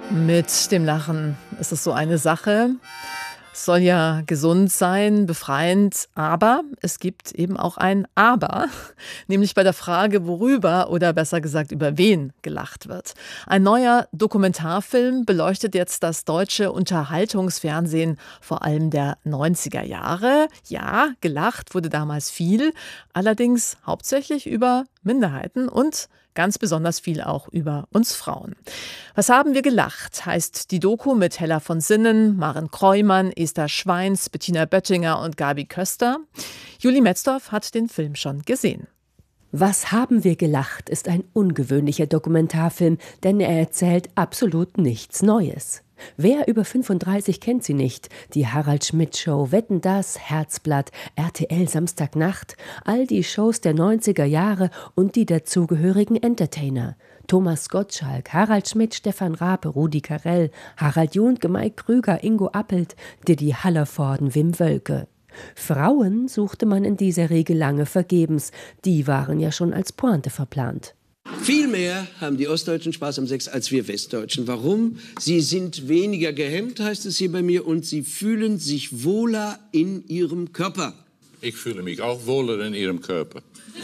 Mit dem Lachen ist es so eine Sache. Es soll ja gesund sein, befreiend, aber es gibt eben auch ein Aber, nämlich bei der Frage, worüber oder besser gesagt über wen gelacht wird. Ein neuer Dokumentarfilm beleuchtet jetzt das deutsche Unterhaltungsfernsehen, vor allem der 90er Jahre. Ja, gelacht wurde damals viel, allerdings hauptsächlich über Minderheiten und ganz besonders viel auch über uns Frauen. Was haben wir gelacht, heißt die Doku mit Hella von Sinnen, Maren Kreumann, Esther Schweins, Bettina Böttinger und Gabi Köster. Julie Metzdorf hat den Film schon gesehen. Was haben wir gelacht ist ein ungewöhnlicher Dokumentarfilm, denn er erzählt absolut nichts Neues. Wer über 35 kennt sie nicht? Die Harald Schmidt Show, Wetten, dass, Herzblatt, RTL Samstagnacht, all die Shows der 90er Jahre und die dazugehörigen Entertainer. Thomas Gottschalk, Harald Schmidt, Stefan Rape, Rudi Carrell, Harald Juhnke, Mike Krüger, Ingo Appelt, Didi Hallervorden, Wim Wölke. Frauen suchte man in dieser Regel lange vergebens, die waren ja schon als Pointe verplant. Viel mehr haben die Ostdeutschen Spaß am Sex als wir Westdeutschen. Warum? Sie sind weniger gehemmt, heißt es hier bei mir, und sie fühlen sich wohler in ihrem Körper. Ich fühle mich auch wohler in ihrem Körper.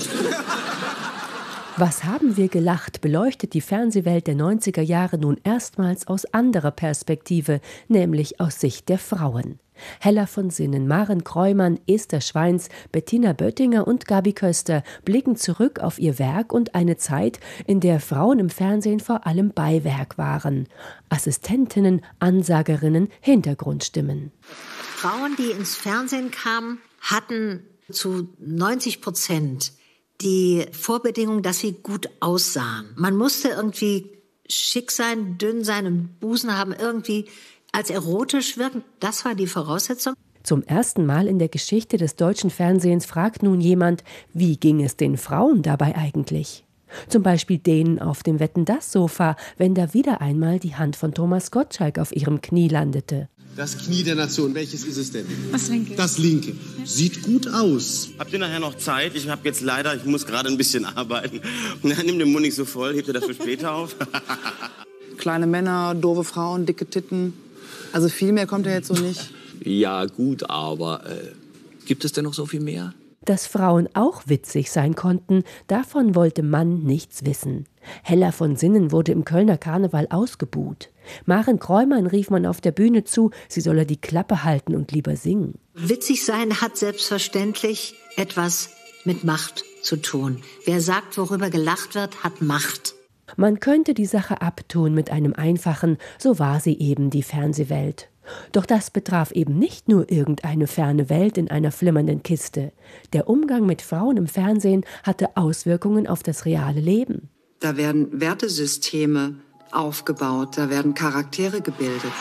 Was haben wir gelacht, beleuchtet die Fernsehwelt der 90er Jahre nun erstmals aus anderer Perspektive, nämlich aus Sicht der Frauen. Hella von Sinnen, Maren Kreumann, Esther Schweins, Bettina Böttinger und Gabi Köster blicken zurück auf ihr Werk und eine Zeit, in der Frauen im Fernsehen vor allem Beiwerk waren. Assistentinnen, Ansagerinnen, Hintergrundstimmen. Frauen, die ins Fernsehen kamen, hatten zu 90% die Vorbedingung, dass sie gut aussahen. Man musste irgendwie schick sein, dünn sein und Busen haben, irgendwie als erotisch wirken. Das war die Voraussetzung. Zum ersten Mal in der Geschichte des deutschen Fernsehens fragt nun jemand, wie ging es den Frauen dabei eigentlich? Zum Beispiel denen auf dem Wetten-dass-Sofa, wenn da wieder einmal die Hand von Thomas Gottschalk auf ihrem Knie landete. Das Knie der Nation, welches ist es denn? Das linke. Das linke. Sieht gut aus. Habt ihr nachher noch Zeit? Ich muss gerade ein bisschen arbeiten. Nimm den Mund nicht so voll, hebt ihr das für später auf? Kleine Männer, doofe Frauen, dicke Titten. Also viel mehr kommt ja jetzt so nicht. Ja gut, aber gibt es denn noch so viel mehr? Dass Frauen auch witzig sein konnten, davon wollte man nichts wissen. Hella von Sinnen wurde im Kölner Karneval ausgebuht. Maren Kreumann rief man auf der Bühne zu, sie solle die Klappe halten und lieber singen. Witzig sein hat selbstverständlich etwas mit Macht zu tun. Wer sagt, worüber gelacht wird, hat Macht. Man könnte die Sache abtun mit einem einfachen, so war sie eben die Fernsehwelt. Doch das betraf eben nicht nur irgendeine ferne Welt in einer flimmernden Kiste. Der Umgang mit Frauen im Fernsehen hatte Auswirkungen auf das reale Leben. Da werden Wertesysteme aufgebaut, da werden Charaktere gebildet.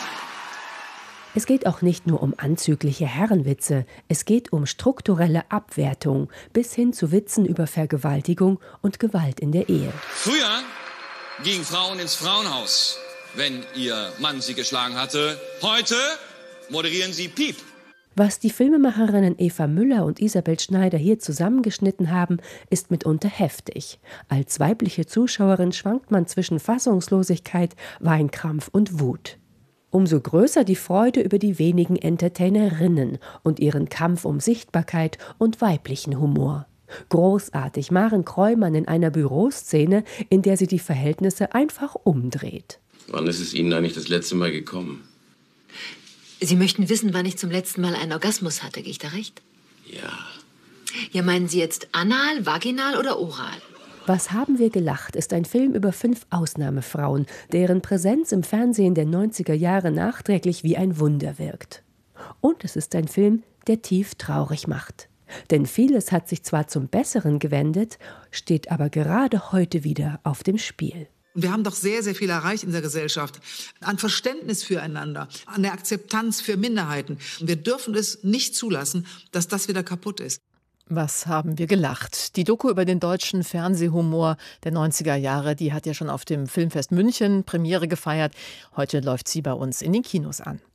Es geht auch nicht nur um anzügliche Herrenwitze, es geht um strukturelle Abwertung bis hin zu Witzen über Vergewaltigung und Gewalt in der Ehe. Früher gingen Frauen ins Frauenhaus, wenn ihr Mann sie geschlagen hatte. Heute moderieren sie Piep. Was die Filmemacherinnen Eva Müller und Isabel Schneider hier zusammengeschnitten haben, ist mitunter heftig. Als weibliche Zuschauerin schwankt man zwischen Fassungslosigkeit, Weinkrampf und Wut. Umso größer die Freude über die wenigen Entertainerinnen und ihren Kampf um Sichtbarkeit und weiblichen Humor. Großartig Maren Kreumann in einer Büroszene, in der sie die Verhältnisse einfach umdreht. Wann ist es Ihnen eigentlich das letzte Mal gekommen? Sie möchten wissen, wann ich zum letzten Mal einen Orgasmus hatte, gehe ich da recht? Ja. Ja, meinen Sie jetzt anal, vaginal oder oral? Was haben wir gelacht ist ein Film über 5 Ausnahmefrauen, deren Präsenz im Fernsehen der 90er Jahre nachträglich wie ein Wunder wirkt. Und es ist ein Film, der tief traurig macht. Denn vieles hat sich zwar zum Besseren gewendet, steht aber gerade heute wieder auf dem Spiel. Wir haben doch sehr, sehr viel erreicht in der Gesellschaft. An Verständnis füreinander, an der Akzeptanz für Minderheiten. Wir dürfen es nicht zulassen, dass das wieder kaputt ist. Was haben wir gelacht? Die Doku über den deutschen Fernsehhumor der 90er Jahre, die hat ja schon auf dem Filmfest München Premiere gefeiert. Heute läuft sie bei uns in den Kinos an.